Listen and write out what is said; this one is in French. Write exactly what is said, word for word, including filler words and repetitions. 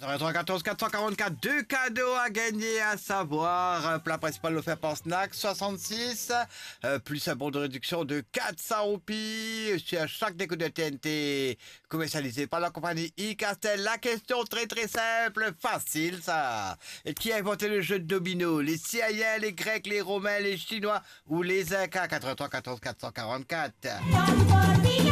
quatre-vingt-trois quatorze quatre cent quarante-quatre, deux cadeaux à gagner, à savoir un plat principal offert par Snack soixante-six, euh, plus un bon de réduction de quatre cents roupies sur chaque déco de T N T commercialisé par la compagnie iCastel. La question très très simple, facile ça. Et qui a inventé le jeu de domino? Les Syriens, les Grecs, les Romains, les Chinois ou les Incas? Quatre-vingt-trois quatorze quatre cent quarante-quatre.